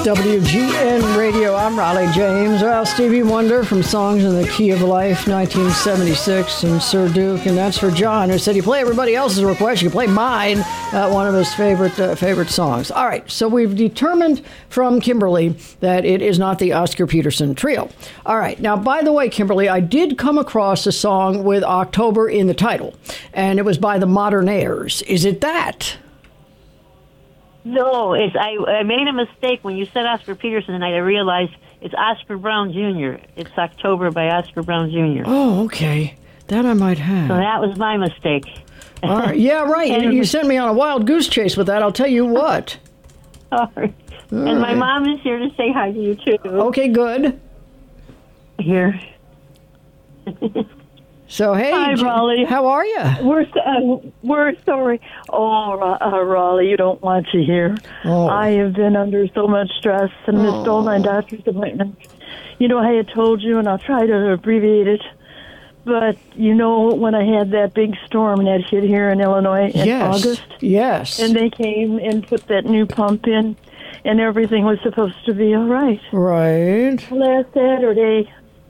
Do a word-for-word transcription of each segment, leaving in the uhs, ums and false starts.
W G N Radio. I'm Raleigh James. Well, Stevie Wonder from Songs in the Key of Life, nineteen seventy-six, and Sir Duke. And that's for John, who said, you play everybody else's request, you can play mine, uh, one of his favorite uh, favorite songs. All right, so we've determined from Kimberly that it is not the Oscar Peterson Trio. All right, now, by the way, Kimberly, I did come across a song with October in the title, and it was by the Modernaires. Is it that? No, it's I, I made a mistake when you said Oscar Peterson tonight. I realized it's Oscar Brown Junior It's October by Oscar Brown Junior Oh, okay. That I might have. So that was my mistake. All right. Yeah, right. And you sent me on a wild goose chase with that. I'll tell you what. All right. All and right. my mom is here to say hi to you, too. Okay, good. Here. So, hey, Hi, J- Raleigh. how are you? We're uh, we're sorry. Oh, uh, Raleigh, you don't want to hear. Oh. I have been under so much stress and missed Oh. all my doctor's appointments. You know, I had told you, and I'll try to abbreviate it. But you know, when I had that big storm that hit here in Illinois in yes. August, Yes. and they came and put that new pump in, and everything was supposed to be all right. Right. Last Saturday,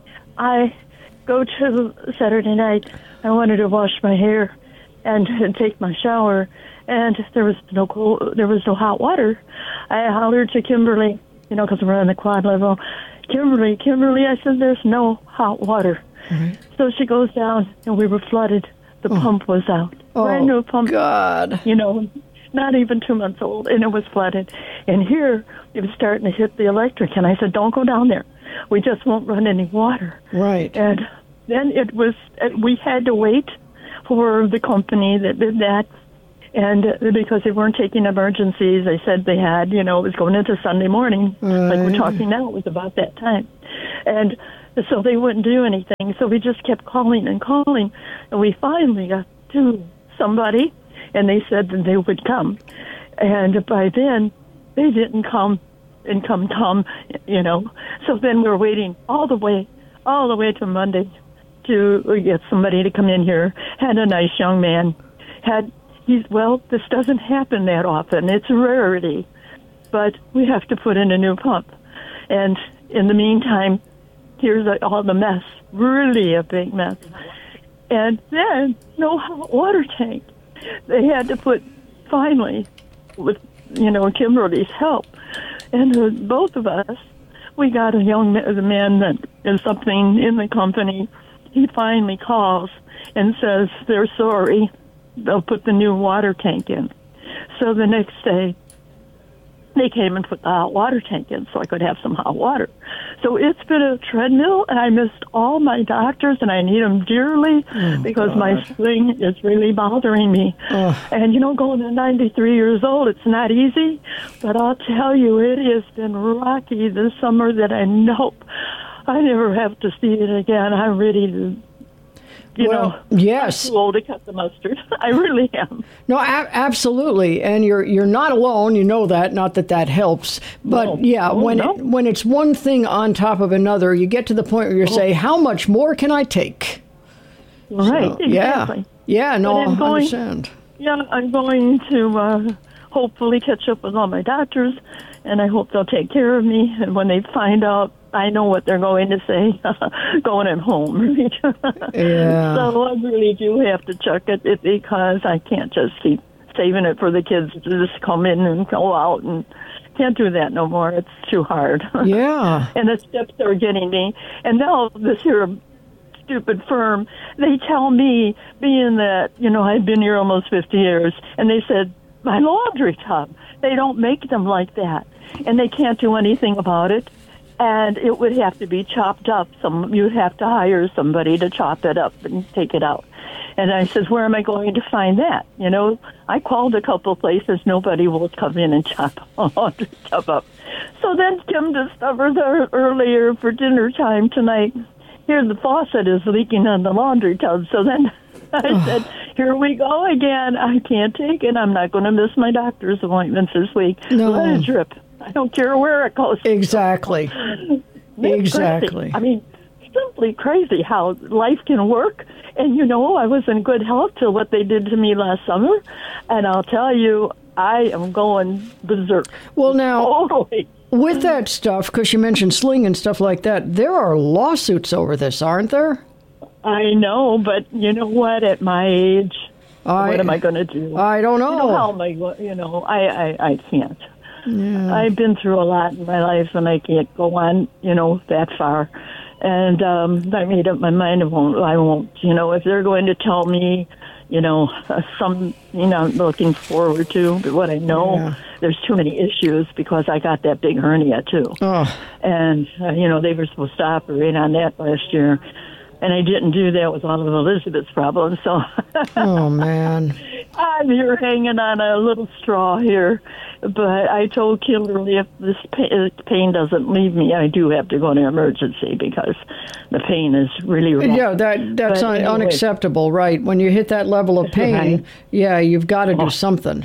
I go to Saturday night. I wanted to wash my hair and, and take my shower, and there was no cold, there was no hot water. I hollered to Kimberly, you know, because we're on the quad level. Kimberly, Kimberly, I said, there's no hot water. Right. So she goes down, and we were flooded. The Oh. pump was out. Oh, Brand new pump. God. You know, not even two months old, and it was flooded. And here, it was starting to hit the electric, and I said, don't go down there. We just won't run any water. Right. And then it was, we had to wait for the company that did that. And uh, because they weren't taking emergencies, they said they had, you know, it was going into Sunday morning. Like we're Right. talking now, it was about that time. And so they wouldn't do anything. So we just kept calling and calling. And we finally got to somebody, and they said that they would come. And by then, they didn't come and come, come, you know. So then we're waiting all the way, all the way to Monday to get somebody to come in here. Had a nice young man. Had he's well, this doesn't happen that often. It's a rarity, but we have to put in a new pump. And in the meantime, here's a, all the mess, really a big mess. And then no hot water tank. They had to put finally, with you know Kimberly's help, and uh, both of us, we got a young ma- the man that is something in the company. He finally calls and says they're sorry. They'll put the new water tank in. So the next day, they came and put the hot water tank in so I could have some hot water. So it's been a treadmill, and I missed all my doctors, and I need them dearly Oh, because God. my sling is really bothering me. Oh. And, you know, going to ninety-three years old, it's not easy, but I'll tell you, it has been rocky this summer that I hope I never have to see it again. I'm ready to, you Well, know, yes. I'm too old to cut the mustard. I really am. No, a- absolutely, and you're you're not alone. You know that. Not that that helps, but No. yeah, Oh, when no. it, when it's one thing on top of another, you get to the point where you say, "How much more can I take?" Right, So, exactly. Yeah, yeah, no, But I'm I going- understand. Yeah, I'm going to uh, hopefully catch up with all my doctors, and I hope they'll take care of me. And when they find out, I know what they're going to say. Going at home, right? Yeah. So I really do have to check it, it because I can't just keep saving it for the kids to just come in and go out, and can't do that no more. It's too hard. Yeah. And the steps are getting me. And now this here stupid firm, they tell me, being that, you know, I've been here almost fifty years, and they said, my laundry tub, they don't make them like that. And they can't do anything about it. And it would have to be chopped up. Some you'd have to hire somebody to chop it up and take it out. And I says, where am I going to find that? You know, I called a couple places. Nobody will come in and chop a laundry tub up. So then Kim discovers her earlier for dinner time tonight, here the faucet is leaking on the laundry tub. So then I said, here we go again. I can't take it. I'm not going to miss my doctor's appointments this week. No. Let it drip. I don't care where it goes. Exactly. It's Exactly. crazy. I mean, simply crazy how life can work. And, you know, I was in good health till what they did to me last summer. And I'll tell you, I am going berserk. Well, now, Totally. with that stuff, because you mentioned sling and stuff like that, there are lawsuits over this, aren't there? I know, but you know what? At my age, I, what am I going to do? I don't know. You know, how am I, you know, I, I, I can't. Yeah. I've been through a lot in my life, and I can't go on, you know, that far. And um, I made up my mind I won't. I won't. You know, if they're going to tell me, you know, uh, some, you know, I'm looking forward to, but what I know, Yeah. there's too many issues because I got that big hernia too. Oh. And uh, you know, they were supposed to operate on that last year, and I didn't do that with all of Elizabeth's problems. So, Oh, man. I'm here hanging on a little straw here. But I told Kimberly if this pain, pain doesn't leave me, I do have to go to emergency because the pain is really rough. Yeah, that that's But un- anyway. unacceptable, right? When you hit that level of pain, Right. yeah, you've got to do Oh. something.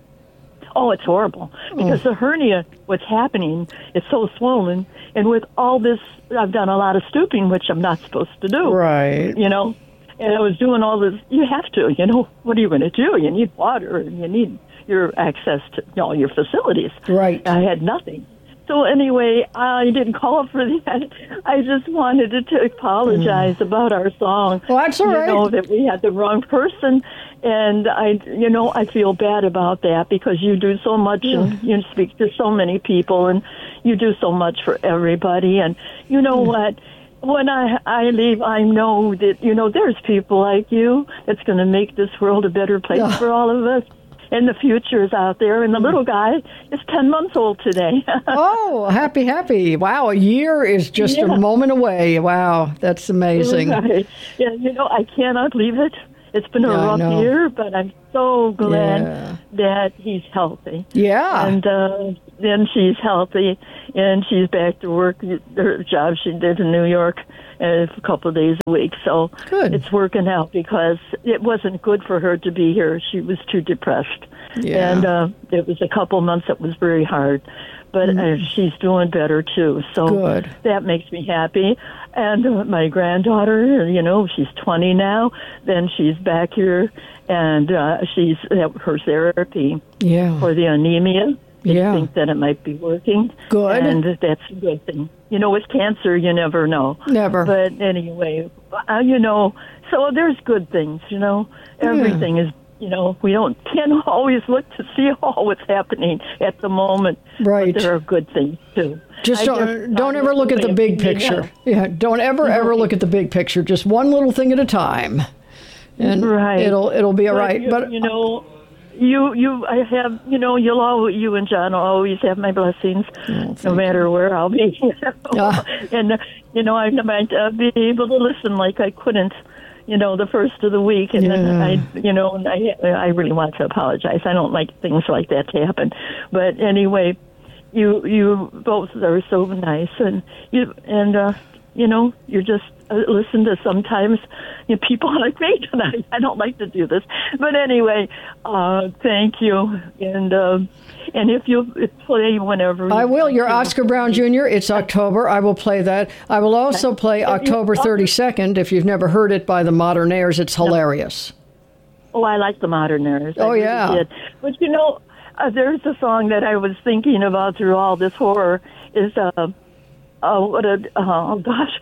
Oh, it's horrible because the hernia, what's happening, is so swollen. And with all this, I've done a lot of stooping, which I'm not supposed to do. Right. You know, and I was doing all this. You have to, you know, what are you going to do? You need water and you need your access to all your facilities. Right. I had nothing. So anyway, I didn't call for that. I just wanted to, to apologize mm. about our song. Well, that's all you right. You know, that we had the wrong person. And I, you know, I feel bad about that because you do so much yeah. and you speak to so many people and you do so much for everybody. And you know yeah. what? When I I leave, I know that, you know, there's people like you that's going to make this world a better place yeah. for all of us. And the future is out there. And the little guy is ten months old today. Oh, happy, happy. Wow, a year is just Yeah. a moment away. Wow, that's amazing. Right. Yeah, you know, I cannot leave it. It's been a Yeah, I rough know. year, but I'm so glad Yeah. that he's healthy. Yeah. And uh, then she's healthy, and she's back to work, her job she did in New York uh, a couple of days a week. So Good. it's working out because it wasn't good for her to be here. She was too depressed. Yeah. And uh, it was a couple months that was very hard. But uh, she's doing better, too. So Good. that makes me happy. And uh, my granddaughter, you know, she's twenty now. Then she's back here, and uh, she's at her therapy Yeah. for the anemia. They Yeah. think that it might be working. Good. And that's a good thing. You know, with cancer, you never know. Never. But anyway, uh, you know, so there's good things, you know. Everything is, you know, we don't can't always look to see all what's happening at the moment. Right. But there are good things, too. Just I don't, just don't find ever it look at the way big of being picture. up. Yeah, don't ever, ever look at the big picture. Just one little thing at a time. And Right. it'll it'll be all But right. you, But you know, you you I have you know you'll always, you and John will always have my blessings, Oh, no matter where I'll be. You know? Ah. And uh, you know I might uh, be able to listen like I couldn't, you know, the first of the week, and then Yeah. I you know and I I really want to apologize. I don't like things like that to happen, but anyway, you you both are so nice, and you and uh, you know you're just. Uh, listen to sometimes you know, people like me tonight. I don't like to do this, but anyway, uh, thank you, and uh, and if you play whenever I you will. want You're to. Oscar Brown Junior It's October. I will play that. I will also play October thirty-second. If you've never heard it by the Modernaires, it's hilarious. Oh, I like the Modernaires. I Oh, really yeah. did. But you know, uh, there's a song that I was thinking about through all this horror. Is uh, oh what a oh gosh.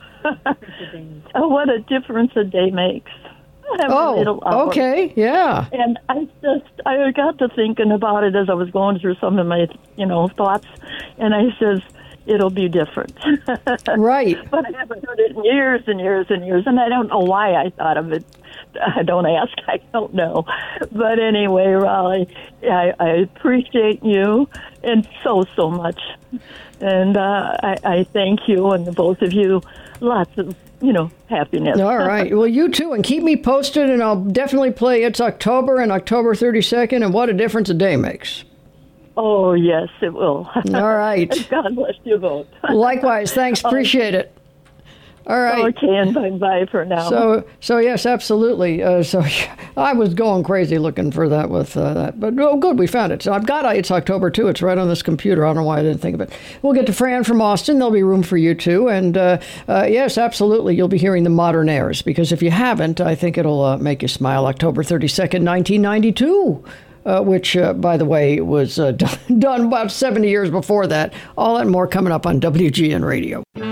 Oh, what a difference a day makes. Every little Oh, hour. okay. Yeah. And I just, I got to thinking about it as I was going through some of my, you know, thoughts, and I says, it'll be different. Right. But I haven't heard it in years and years and years, and I don't know why I thought of it. I don't ask, I don't know. But anyway, Raleigh, I, I appreciate you and so, so much. And uh, I, I thank you and the both of you. Lots of, you know, happiness. All right. Well, you too. And keep me posted, and I'll definitely play It's October and October thirty-second, and what a difference a day makes. Oh, yes, it will. All right. God bless you both. Likewise. Thanks. Appreciate it. All right. Okay, and bye-bye for now. So, so yes, absolutely. Uh, so I was going crazy looking for that with uh, that, but oh, good, we found it. So I've got uh, It's October too. It's right on this computer. I don't know why I didn't think of it. We'll get to Fran from Austin. There'll be room for you too. And uh, uh, yes, absolutely, you'll be hearing the Modernaires, because if you haven't, I think it'll uh, make you smile. October thirty-second, nineteen ninety-two. uh, which, uh, by the way, was uh, done, done about seventy years before that. All that and more coming up on W G N Radio.